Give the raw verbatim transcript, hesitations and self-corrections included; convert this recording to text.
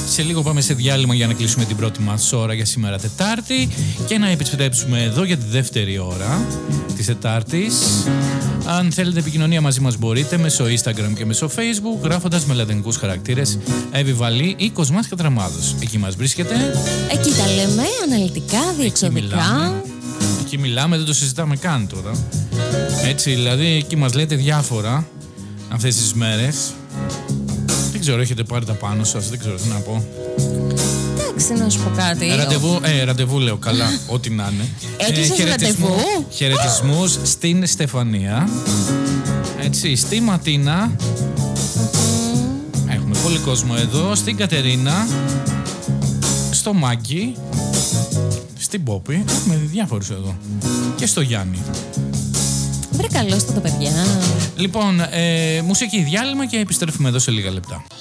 Σε λίγο πάμε σε διάλειμμα για να κλείσουμε την πρώτη μας ώρα για σήμερα Τετάρτη και να επιστρέψουμε εδώ για τη δεύτερη ώρα της Τετάρτης. Αν θέλετε επικοινωνία μαζί μας μπορείτε μέσω Instagram και μέσω Facebook γράφοντας με λατινικούς χαρακτήρες Εύη Βαλή ή Κοσμάς Κατραμάδος. Εκεί μας βρίσκεται. Εκεί τα λέμε αναλυτικά, διεξοδικά. Εκεί μιλάμε, εκεί μιλάμε, δεν το συζητάμε καν τώρα. Έτσι δηλαδή εκεί μας λέτε διάφορα αυτές τις μέρες. Δεν ξέρω, έχετε πάρει τα πάνω σας, δεν ξέρω τι να πω. Εντάξει, να σου πω κάτι. Ε, ραντεβού, ε, ραντεβού λέω καλά, ό,τι να είναι. Έκλεισες ε, ραντεβού. Χαιρετισμούς στην Στεφανία. Έτσι, στη Ματίνα. Mm. Έχουμε πολύ κόσμο εδώ. Στην Κατερίνα. Στο Μάκη. Στην Πόπη. Έχουμε διάφορους εδώ. Και στο Γιάννη. Βρε καλώς τα παιδιά. Λοιπόν, ε, μουσική διάλειμμα και επιστρέφουμε εδώ σε λίγα λεπτά.